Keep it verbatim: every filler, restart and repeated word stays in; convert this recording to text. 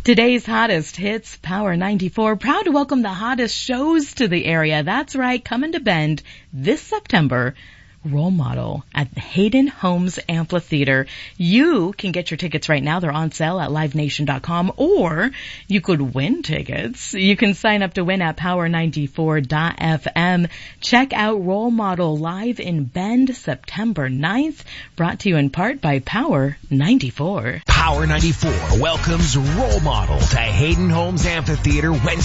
Today's hottest hits, Power ninety-four, proud to welcome the hottest shows to the area. That's right, coming to Bend this September. Role Model at the Hayden Homes Amphitheater. You can get your tickets right now. They're on sale at live nation dot com, or you could win tickets. You can sign up to win at power ninety-four dot f m. Check out Role Model live in Bend September ninth, brought to you in part by Power ninety-four. Power ninety-four welcomes Role Model to Hayden Homes Amphitheater Wednesday.